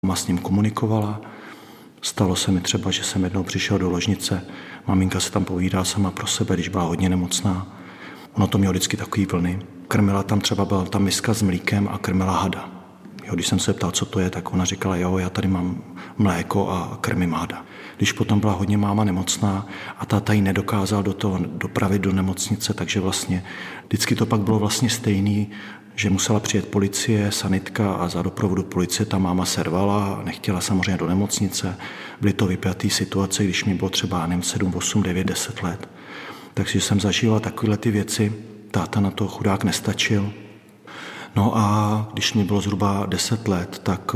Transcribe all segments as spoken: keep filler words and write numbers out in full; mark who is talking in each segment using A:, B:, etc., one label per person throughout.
A: Mama s ním komunikovala. Stalo se mi třeba, že jsem jednou přišel do ložnice, maminka se tam povídá sama pro sebe, když byla hodně nemocná. Ono to mělo vždycky takový vlny. Krmila tam třeba, byla ta miska s mlíkem a krmila hada. Jo, když jsem se ptal, co to je, tak ona říkala, jo, já tady mám mléko a krmím hada. Když potom byla hodně máma nemocná a táta ji nedokázal do toho dopravit do nemocnice, takže vlastně vždycky to pak bylo vlastně stejný, že musela přijet policie, sanitka a za doprovodu policie ta máma servala a nechtěla samozřejmě do nemocnice. Byly to vypjatý situace, když mi bylo třeba nevím, sedm, osm, devět, deset let. Takže jsem zažíval takovéhle ty věci, táta na to chudák nestačil. No a když mi bylo zhruba deset let, tak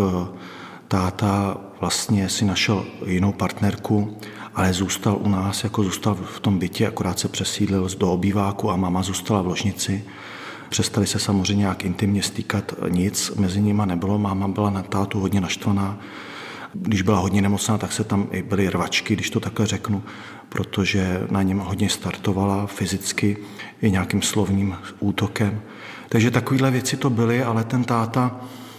A: táta vlastně si našel jinou partnerku, ale zůstal u nás, jako zůstal v tom bytě, akorát se přesídlil do obýváku a máma zůstala v ložnici. Přestali se samozřejmě nějak intimně stýkat, nic mezi nimi nebylo, máma byla na tátu hodně naštvaná. Když byla hodně nemocná, tak se tam i byly rvačky, když to takhle řeknu, protože na něm hodně startovala fyzicky i nějakým slovním útokem. Takže takovéhle věci to byly, ale ten táta,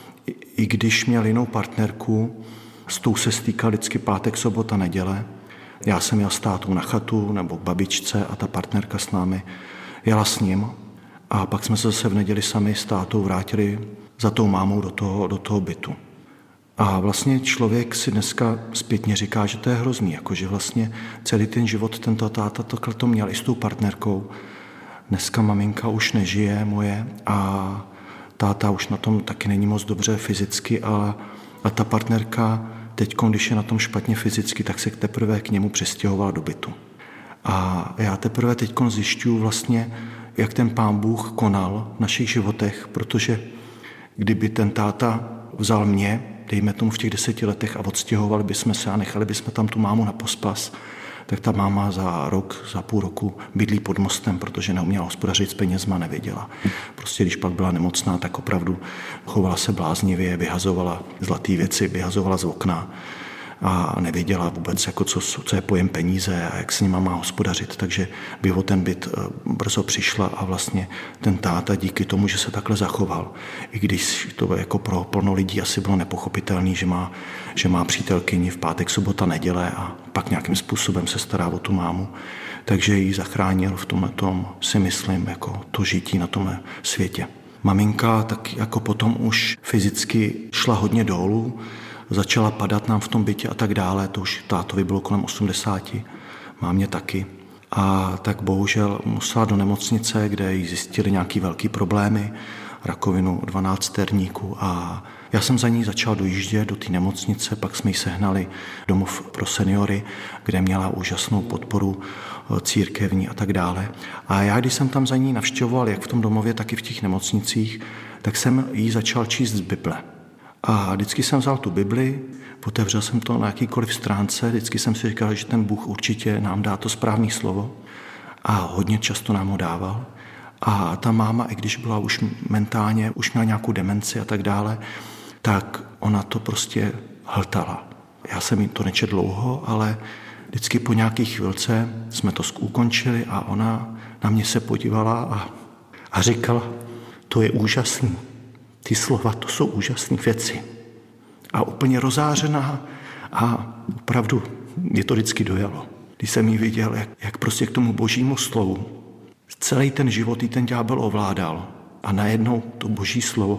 A: i když měl jinou partnerku, s tou se stýkal vždycky pátek, sobota, neděle. Já jsem jel s tátou na chatu nebo k babičce a ta partnerka s námi jela s ním. A pak jsme se zase v neděli sami s tátou vrátili za tou mámou do toho, do toho bytu. A vlastně člověk si dneska zpětně říká, že to je hrozný, jakože vlastně celý ten život tento táta takhle to měl i s tou partnerkou. Dneska maminka už nežije moje a táta už na tom taky není moc dobře fyzicky, a, a ta partnerka teď, když je na tom špatně fyzicky, tak se teprve k němu přestěhovala do bytu. A já teprve teď zjišťuju vlastně, jak ten Pán Bůh konal v našich životech, protože kdyby ten táta vzal mě, dejme tomu v těch deseti letech a odstěhovali bychom se a nechali bychom tam tu mámu na pospas, tak ta máma za rok, za půl roku bydlí pod mostem, protože neuměla hospodařit s penězma, nevěděla. Prostě když pak byla nemocná, tak opravdu chovala se bláznivě, vyhazovala zlatý věci, vyhazovala z okna a nevěděla vůbec, jako co, co je pojem peníze a jak s nima má hospodařit. Takže by o ten byt brzo přišla a vlastně ten táta díky tomu, že se takhle zachoval, i když to jako pro plno lidí asi bylo nepochopitelné, že má, že má přítelkyni v pátek, sobota, neděle a pak nějakým způsobem se stará o tu mámu, takže ji zachránil v tomhle tom, si myslím, jako to žití na tomhle světě. Maminka tak jako potom už fyzicky šla hodně dolů, začala padat nám v tom bytě a tak dále, to už tátovi bylo kolem osmdesáti, mámě taky. A tak bohužel musela do nemocnice, kde jí zjistili nějaký velký problémy, rakovinu dvanácterníku a já jsem za ní začal dojíždět do té nemocnice, pak jsme ji sehnali domov pro seniory, kde měla úžasnou podporu církevní a tak dále. A já, když jsem tam za ní navštěvoval, jak v tom domově, tak i v těch nemocnicích, tak jsem jí začal číst z Bible. A vždycky jsem vzal tu Bibli, otevřel jsem to na jakýkoliv stránce, vždycky jsem si říkal, že ten Bůh určitě nám dá to správné slovo a hodně často nám ho dával. A ta máma, i když byla už mentálně, už měla nějakou demenci a tak dále, tak ona to prostě hltala. Já jsem jí to nečetl dlouho, ale vždycky po nějaké chvilce jsme to ukončili a ona na mě se podívala a, a říkala, to je úžasný. Ty slova, to jsou úžasné věci. A úplně rozářená a opravdu mě to vždycky dojalo. Když jsem jí viděl, jak, jak prostě k tomu božímu slovu celý ten život jí ten ďábel ovládal a najednou to boží slovo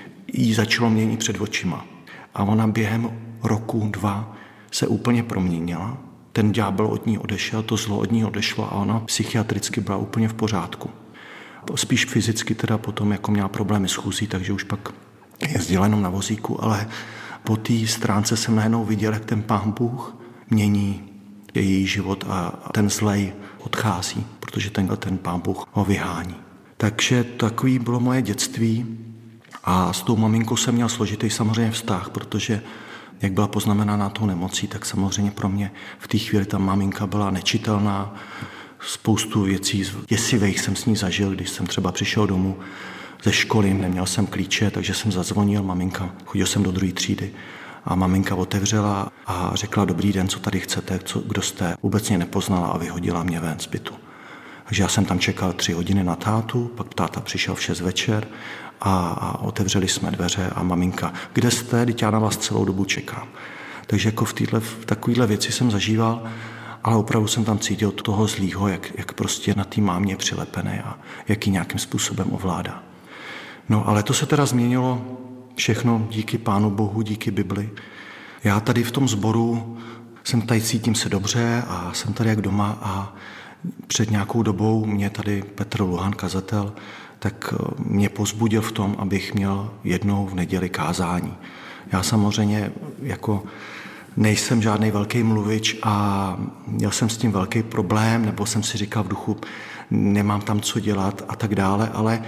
A: jí začalo měnit před očima. A ona během roku, dva se úplně proměnila. Ten ďábel od ní odešel, to zlo od ní odešlo a ona psychiatricky byla úplně v pořádku. Spíš fyzicky teda potom jako měla problémy s chůzí, takže už pak jezdila jenom na vozíku, ale po té stránce jsem najednou viděl, jak ten Pán Bůh mění její život a ten zlej odchází, protože ten, ten Pán Bůh ho vyhání. Takže takový bylo moje dětství a s tou maminkou jsem měl složitý samozřejmě vztah, protože jak byla poznamenána tou nemocí, tak samozřejmě pro mě v té chvíli ta maminka byla nečitelná. Spoustu věcí děsivých jsem s ní zažil, když jsem třeba přišel domů ze školy, neměl jsem klíče, takže jsem zazvonil, maminka, chodil jsem do druhé třídy a maminka otevřela a řekla dobrý den, co tady chcete, co, kdo jste, vůbec mě nepoznala a vyhodila mě ven z bytu. Takže já jsem tam čekal tři hodiny na tátu, pak táta přišel v šest večer a, a otevřeli jsme dveře a maminka, kde jste, teď já na vás celou dobu čekám. Takže jako v, týhle, v takovýhle věci jsem zažíval, ale opravdu jsem tam cítil toho zlýho, jak, jak prostě na té mámě přilepené a jak ji nějakým způsobem ovládá. No ale to se teda změnilo všechno díky Pánu Bohu, díky Bibli. Já tady v tom sboru jsem tady, cítím se dobře a jsem tady jak doma a před nějakou dobou mě tady Petr Luhan, kazatel, tak mě povzbudil v tom, abych měl jednou v neděli kázání. Já samozřejmě jako nejsem žádný velký mluvič a měl jsem s tím velký problém, nebo jsem si říkal v duchu, nemám tam co dělat a tak dále, ale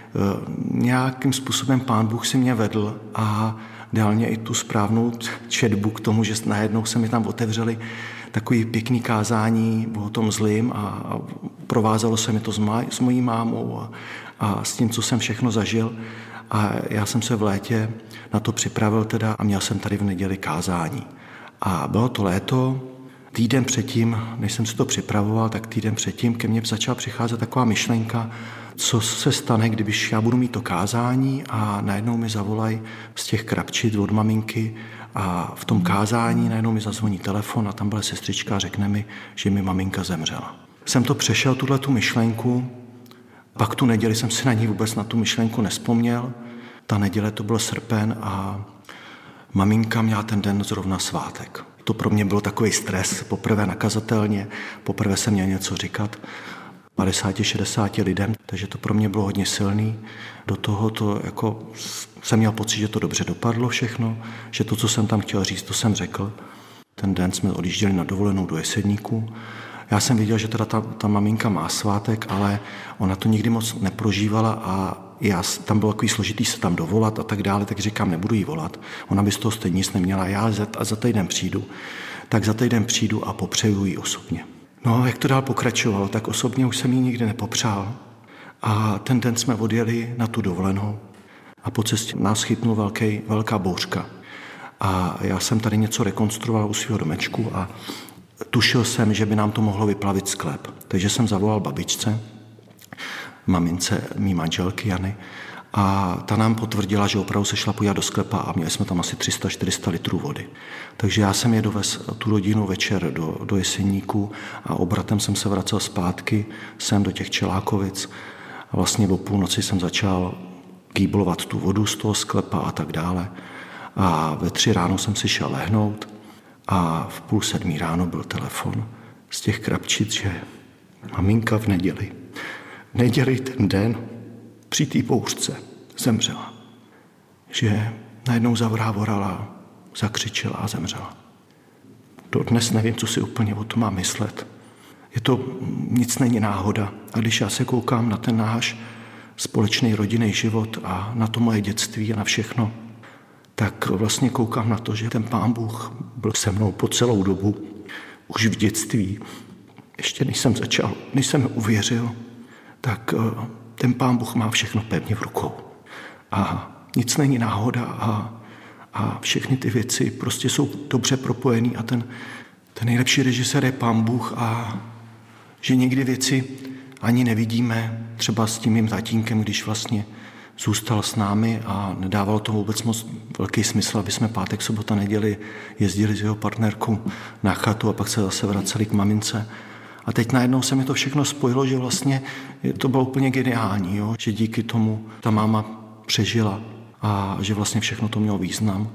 A: nějakým způsobem Pán Bůh si mě vedl a dal mě i tu správnou četbu k tomu, že najednou se mi tam otevřeli takový pěkný kázání o tom zlým a provázelo se mi to s, maj, s mojí mámou a, a s tím, co jsem všechno zažil. A já jsem se v létě na to připravil teda a měl jsem tady v neděli kázání. A bylo to léto, týden předtím, než jsem si to připravoval, tak týden předtím ke mně začala přicházet taková myšlenka, co se stane, když já budu mít to kázání a najednou mi zavolají z těch krabčit od maminky a v tom kázání najednou mi zazvoní telefon a tam byla sestřička a řekne mi, že mi maminka zemřela. Jsem to přešel, tuhletu myšlenku, pak tu neděli jsem si na ní vůbec na tu myšlenku nespomněl. Ta neděle to byl srpen a maminka měla ten den zrovna svátek. To pro mě byl takový stres, poprvé nakazatelně, poprvé jsem měl něco říkat padesát šedesát lidem, takže to pro mě bylo hodně silný. Do toho to jako jsem měl pocit, že to dobře dopadlo všechno, že to, co jsem tam chtěl říct, to jsem řekl. Ten den jsme odjížděli na dovolenou do Jeseníku. Já jsem viděl, že teda ta, ta maminka má svátek, ale ona to nikdy moc neprožívala a já, tam bylo takový složitý se tam dovolat a tak dále, tak říkám, nebudu jí volat. Ona by z toho stejně nic neměla, já za, a za týden přijdu. Tak za týden přijdu a popřeju jí osobně. No, jak to dál pokračovalo, tak osobně už jsem jí nikdy nepopřál. A ten den jsme odjeli na tu dovolenou a po cestě nás chytnul velký, velká bouřka. A já jsem tady něco rekonstruoval u svého domečku a tušil jsem, že by nám to mohlo vyplavit sklep. Takže jsem zavolal babičce, mamince mý manželky Jany, a ta nám potvrdila, že opravdu se šla podívat do sklepa a měli jsme tam asi tři sta čtyři sta litrů vody. Takže já jsem je dovez tu rodinu večer do, do Jeseníku a obratem jsem se vracel zpátky sem do těch Čelákovic. A vlastně o půlnoci jsem začal kýblovat tu vodu z toho sklepa a tak dále. A ve tři ráno jsem si šel lehnout a v půl sedmí ráno byl telefon z těch krabčic, že maminka v neděli, v neděli ten den při té bouřce zemřela. Že najednou zavrávorala, zakřičela a zemřela. Dodnes nevím, co si úplně o tom mám myslet. Je to, nic není náhoda. A když já se koukám na ten náš společný rodinný život a na to moje dětství a na všechno, tak vlastně koukám na to, že ten Pán Bůh byl se mnou po celou dobu, už v dětství. Ještě než jsem začal, než jsem uvěřil, tak ten Pán Bůh má všechno pevně v rukou. A nic není náhoda a, a všechny ty věci prostě jsou dobře propojený a ten, ten nejlepší režisér je Pán Bůh a že někdy věci ani nevidíme, třeba s tím mým tatínkem, když vlastně zůstal s námi a nedávalo to vůbec moc velký smysl, aby jsme pátek, sobota, neděli jezdili s jeho partnerkou na chatu a pak se zase vraceli k mamince. A teď najednou se mi to všechno spojilo, že vlastně to bylo úplně geniální, jo? Že díky tomu ta máma přežila a že vlastně všechno to mělo význam.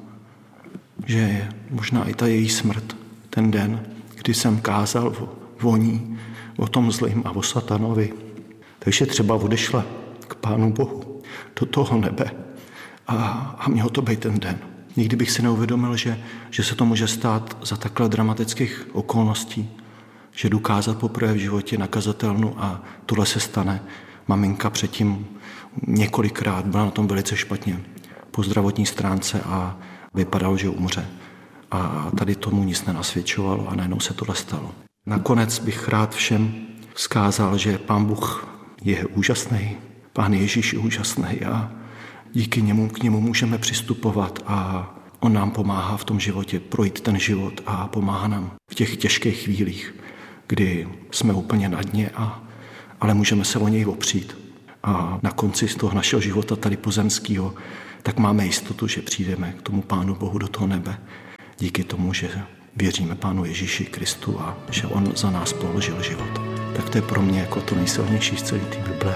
A: Že možná i ta její smrt, ten den, kdy jsem kázal o, o ní, o tom zlým a o satanovi. Takže třeba odešla k Pánu Bohu do toho nebe a, a měl to být ten den. Nikdy bych si neuvědomil, že, že se to může stát za takhle dramatických okolností, že jdu kázat poprvé v životě na kazatelnu a tohle se stane. Maminka předtím několikrát byla na tom velice špatně po zdravotní stránce a vypadalo, že umře. A tady tomu nic nenasvědčovalo a najednou se tohle stalo. Nakonec bych rád všem vzkázal, že Pán Bůh je úžasný, Pán Ježíš je úžasný a díky němu k němu můžeme přistupovat a on nám pomáhá v tom životě projít ten život a pomáhá nám v těch těžkých chvílích, kdy jsme úplně na dně a, ale můžeme se o něj opřít. A na konci z toho našeho života tady pozemského, tak máme jistotu, že přijdeme k tomu Pánu Bohu do toho nebe. Díky tomu, že věříme Pánu Ježíši Kristu a že on za nás položil život. Tak to je pro mě jako to nejsilnější z celé té Bible.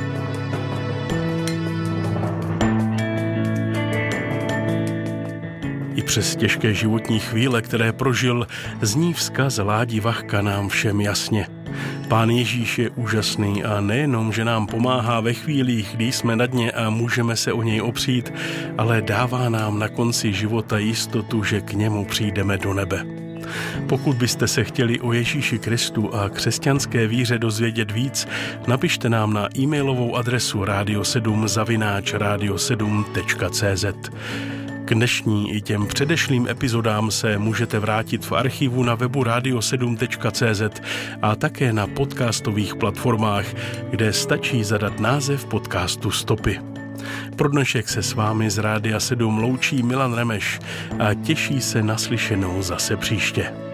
B: I přes těžké životní chvíle, které prožil, zní vzkaz Ládi Vachka nám všem jasně. Pán Ježíš je úžasný a nejenom, že nám pomáhá ve chvílích, kdy jsme na dně a můžeme se o něj opřít, ale dává nám na konci života jistotu, že k němu přijdeme do nebe. Pokud byste se chtěli o Ježíši Kristu a křesťanské víře dozvědět víc, napište nám na e-mailovou adresu radio sedm zavináč radio sedm tečka cé zet. K dnešní i těm předešlým epizodám se můžete vrátit v archivu na webu radio sedm tečka cé zet a také na podcastových platformách, kde stačí zadat název podcastu Stopy. Pro dnešek se s vámi z Rádia sedm loučí Milan Remeš a těší se na slyšenou zase příště.